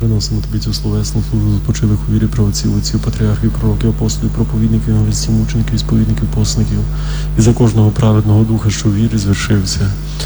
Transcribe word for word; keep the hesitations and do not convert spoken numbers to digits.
приносимо тобі цю словесну службу спочилих у вірі правоців, отців, патріархів, пророків, апостолів, проповідників, новістів, мучеників, сповідників, посників і за кожного праведного духа, що в вірі звершився.